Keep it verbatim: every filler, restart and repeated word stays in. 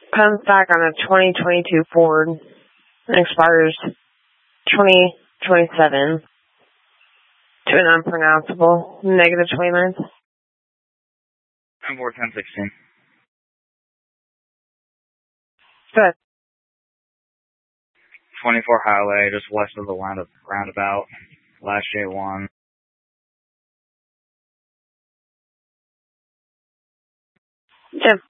Comes back on a twenty twenty-two Ford and expires twenty twenty-seven to an unpronounceable negative twenty minutes. I'm four ten sixteen. Good. twenty-four highway, just west of the roundabout. Last J one. Jim.